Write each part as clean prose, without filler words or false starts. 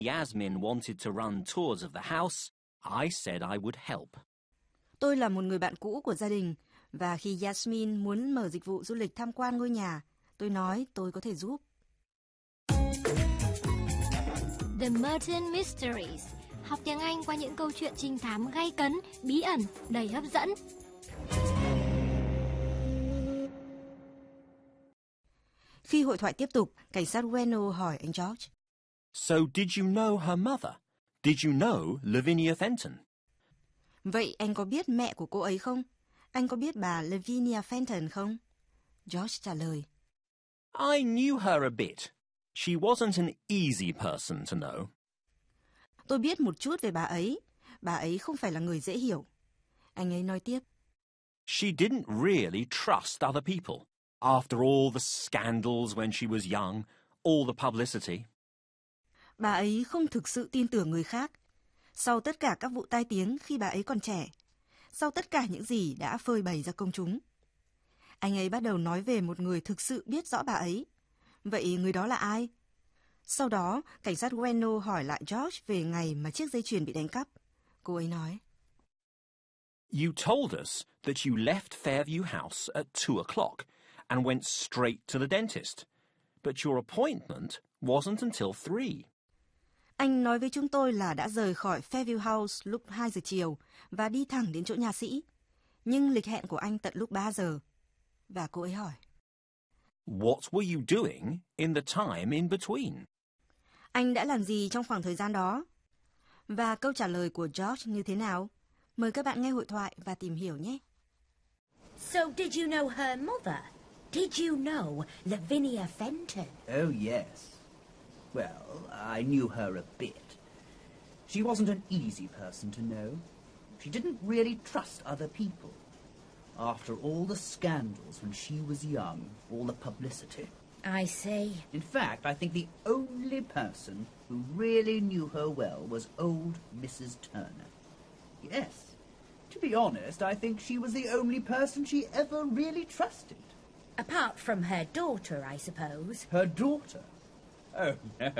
Yasmin wanted to run tours of the house, I said I would help. Tôi là một người bạn cũ của gia đình, và khi Yasmin muốn mở dịch vụ du lịch tham quan ngôi nhà, tôi nói tôi có thể giúp. The Merton Mysteries. Học tiếng Anh qua những câu chuyện trinh thám gay cấn, bí ẩn, đầy hấp dẫn. Khi hội thoại tiếp tục, cảnh sát Bueno hỏi anh George. So did you know her mother? Did you know Lavinia Fenton? Vậy anh có biết mẹ của cô ấy không? Anh có biết bà Lavinia Fenton không? George trả lời. I knew her a bit. She wasn't an easy person to know. Tôi biết một chút về bà ấy. Bà ấy không phải là người dễ hiểu. Anh ấy nói tiếp. She didn't really trust other people. After all the scandals when she was young, all the publicity. Bà ấy không thực sự tin tưởng người khác. Sau tất cả các vụ tai tiếng khi bà ấy còn trẻ. Sau tất cả những gì đã phơi bày ra công chúng. Anh ấy bắt đầu nói về một người thực sự biết rõ bà ấy. Vậy người đó là ai? Sau đó, cảnh sát Bueno hỏi lại George về ngày mà chiếc dây chuyền bị đánh cắp. Cô ấy nói. You told us that you left Fairview House at 2 o'clock and went straight to the dentist. But your appointment wasn't until 3. Anh nói với chúng tôi là đã rời khỏi Fairview House lúc 2 giờ chiều và đi thẳng đến chỗ nha sĩ. Nhưng lịch hẹn của anh tận lúc 3 giờ. Và cô ấy hỏi. What were you doing in the time in between? Anh đã làm gì trong khoảng thời gian đó? Và câu trả lời của George như thế nào? Mời các bạn nghe hội thoại và tìm hiểu nhé. So did you know her mother? Did you know Lavinia Fenton? Oh, yes. Well, I knew her a bit. She wasn't an easy person to know. She didn't really trust other people. After all the scandals when she was young, all the publicity. I see. In fact, I think the only person who really knew her well was old Mrs. Turner. Yes. To be honest, I think she was the only person she ever really trusted. Apart from her daughter, I suppose. Her daughter? Oh, no.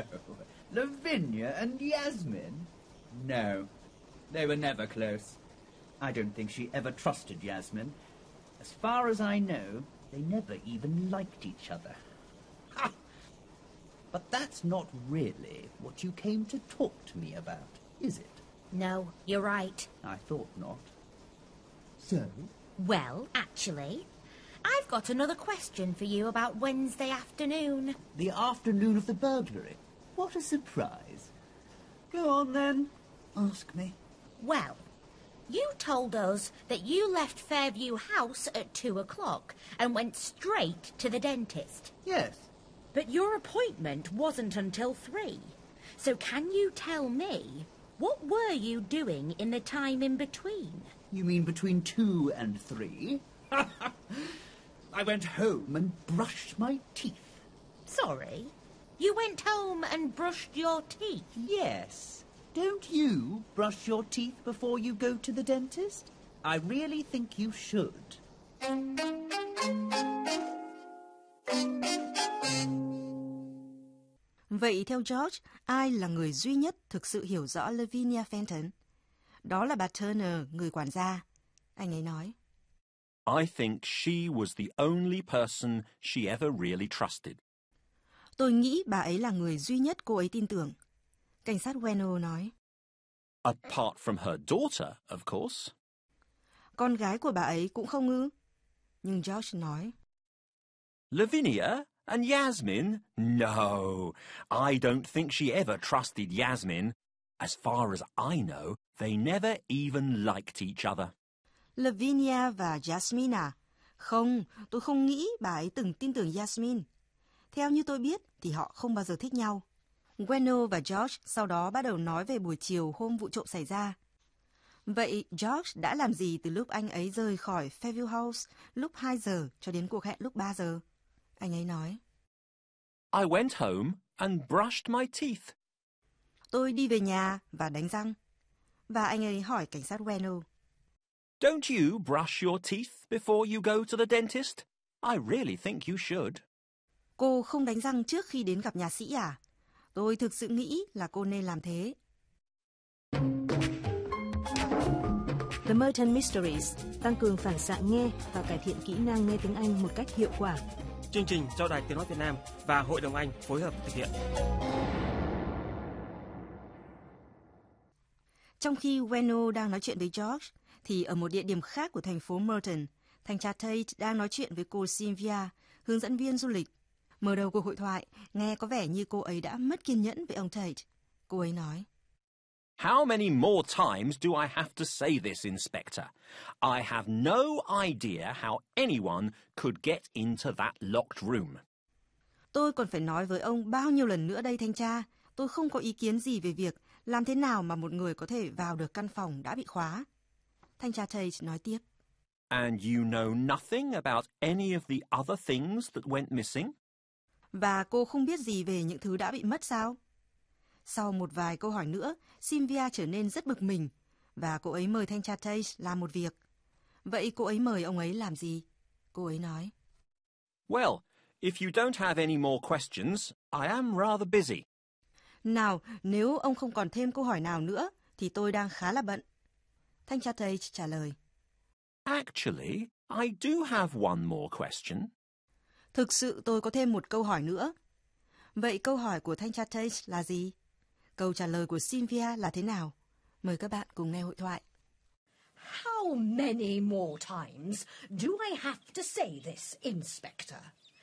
Lavinia and Yasmin? No. They were never close. I don't think she ever trusted Yasmin. As far as I know, they never even liked each other. Ha! But that's not really what you came to talk to me about, is it? No, you're right. I thought not. So? Well, actually, I've got another question for you about Wednesday afternoon. The afternoon of the burglary? What a surprise. Go on then. Ask me. Well, you told us that you left Fairview House at 2 o'clock and went straight to the dentist. Yes. But your appointment wasn't until 3. So can you tell me, what were you doing in the time in between? You mean between 2 and 3? I went home and brushed my teeth. Sorry? You went home and brushed your teeth? Yes. Don't you brush your teeth before you go to the dentist? I really think you should. Vậy theo George, ai là người duy nhất thực sự hiểu rõ Lavinia Fenton? Đó là bà Turner, người quản gia. Anh ấy nói. I think she was the only person she ever really trusted. Tôi nghĩ bà ấy là người duy nhất cô ấy tin tưởng. Cảnh sát Bueno nói. Apart from her daughter, of course. Con gái của bà ấy cũng không ư? Nhưng George nói. Lavinia and Yasmin? No, I don't think she ever trusted Yasmin. As far as I know, they never even liked each other. Lavinia và Yasmin à? Không, tôi không nghĩ bà ấy từng tin tưởng Yasmin. Theo như tôi biết thì họ không bao giờ thích nhau. Bueno và George sau đó bắt đầu nói về buổi chiều hôm vụ trộm xảy ra. Vậy George đã làm gì từ lúc anh ấy rời khỏi Fairview House lúc 2 giờ cho đến cuộc hẹn lúc 3 giờ? Anh ấy nói. I went home and brushed my teeth. Tôi đi về nhà và đánh răng. Và anh ấy hỏi cảnh sát Bueno. Don't you brush your teeth before you go to the dentist? I really think you should. Cô không đánh răng trước khi đến gặp nha sĩ à? Tôi thực sự nghĩ là cô nên làm thế. The Merton Mysteries tăng cường phản xạ nghe và cải thiện kỹ năng nghe tiếng Anh một cách hiệu quả. Chương trình do Đài Tiếng nói Việt Nam và Hội đồng Anh phối hợp thực hiện. Trong khi Weno đang nói chuyện với George, thì ở một địa điểm khác của thành phố Merton, thanh tra Tate đang nói chuyện với cô Cynthia, hướng dẫn viên du lịch. Mở đầu cuộc hội thoại, nghe có vẻ như cô ấy đã mất kiên nhẫn với ông Tate. Cô ấy nói: How many more times do I have to say this, Inspector? I have no idea how anyone could get into that locked room. Tôi còn phải nói với ông bao nhiêu lần nữa đây thanh tra. Tôi không có ý kiến gì về việc làm thế nào mà một người có thể vào được căn phòng đã bị khóa. Thanh tra Tate nói tiếp: And you know nothing about any of the other things that went missing? Và cô không biết gì về những thứ đã bị mất sao? Sau một vài câu hỏi nữa, Cynthia trở nên rất bực mình và cô ấy mời thanh tra Tate làm một việc. Vậy cô ấy mời ông ấy làm gì? Cô ấy nói: Well, if you don't have any more questions, I am rather busy. Nào, nếu ông không còn thêm câu hỏi nào nữa, thì tôi đang khá là bận. Thanh tra Tate trả lời: Actually, I do have one more question. Thực sự tôi có thêm một câu hỏi nữa. Vậy câu hỏi của thanh tra Tate là gì? Câu trả lời của Cynthia là thế nào? Mời các bạn cùng nghe hội thoại. How many more times do I have to say this, Inspector?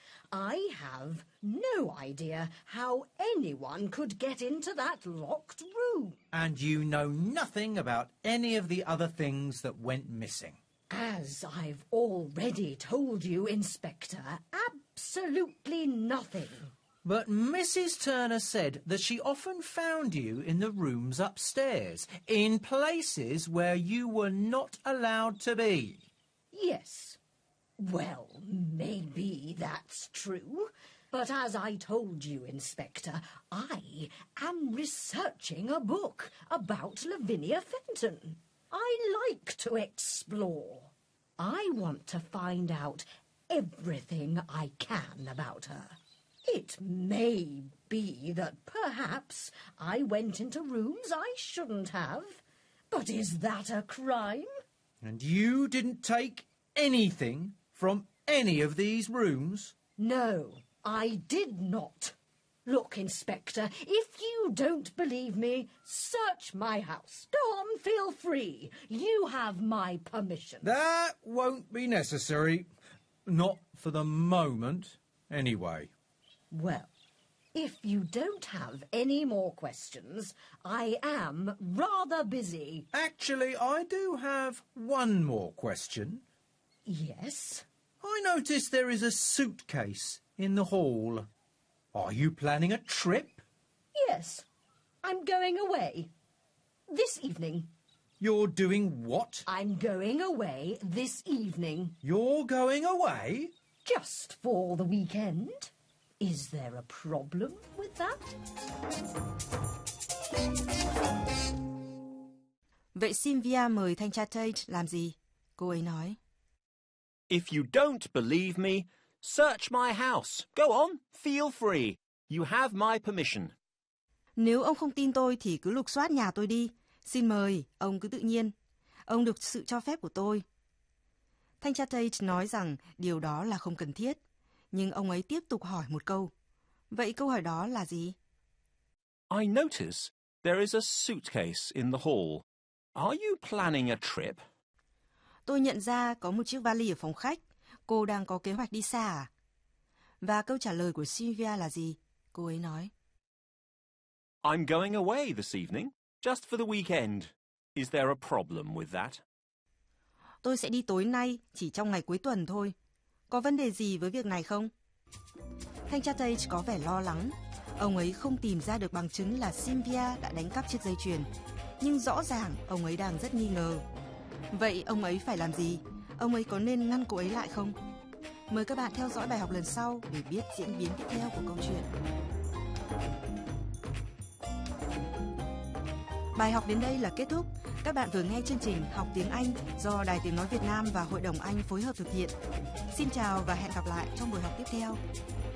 I have no idea how anyone could get into that locked room. And you know nothing about any of the other things that went missing. As I've already told you, Inspector, absolutely nothing. But Mrs. Turner said that she often found you in the rooms upstairs, in places where you were not allowed to be. Yes. Well, maybe that's true. But as I told you, Inspector, I am researching a book about Lavinia Fenton. I like to explore. I want to find out everything I can about her. It may be that perhaps I went into rooms I shouldn't have. But is that a crime? And you didn't take anything from any of these rooms? No, I did not. Look, Inspector, if you don't believe me, search my house. Go on, feel free. You have my permission. That won't be necessary. Not for the moment, anyway. Well, if you don't have any more questions, I am rather busy. Actually, I do have one more question. Yes? I notice there is a suitcase in the hall. Are you planning a trip? Yes. I'm going away. This evening. You're doing what? I'm going away this evening. You're going away? Just for the weekend. Is there a problem with that? Vậy Cynthia mời thanh tra Tate làm gì? Cô ấy nói: If you don't believe me, search my house. Go on, feel free. You have my permission. Nếu ông không tin tôi thì cứ lục soát nhà tôi đi. Xin mời, ông cứ tự nhiên. Ông được sự cho phép của tôi. Thanh tra Tate nói rằng điều đó là không cần thiết. Nhưng ông ấy tiếp tục hỏi một câu. Vậy câu hỏi đó là gì? I notice there is a suitcase in the hall. Are you planning a trip? Tôi nhận ra có một chiếc vali ở phòng khách. Cô đang có kế hoạch đi xa à? Và câu trả lời của Cynthia là gì? Cô ấy nói: I'm going away this evening, just for the weekend. Is there a problem with that? Tôi sẽ đi tối nay, chỉ trong ngày cuối tuần thôi. Có vấn đề gì với việc này không? Thanh tra Tate có vẻ lo lắng. Ông ấy không tìm ra được bằng chứng là Cynthia đã đánh cắp chiếc dây chuyền. Nhưng rõ ràng ông ấy đang rất nghi ngờ. Vậy ông ấy phải làm gì? Ông ấy có nên ngăn cô ấy lại không? Mời các bạn theo dõi bài học lần sau để biết diễn biến tiếp theo của câu chuyện. Bài học đến đây là kết thúc. Các bạn vừa nghe chương trình Học tiếng Anh do Đài Tiếng nói Việt Nam và Hội đồng Anh phối hợp thực hiện. Xin chào và hẹn gặp lại trong buổi học tiếp theo.